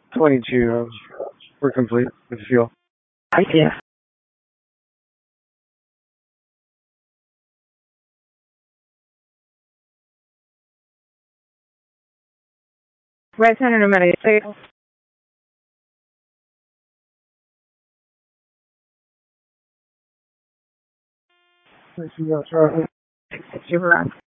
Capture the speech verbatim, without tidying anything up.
twenty-two. Uh, we're complete with fuel. I see. Red Center to Medicaid. Let's see, uh, Charlie. Super on.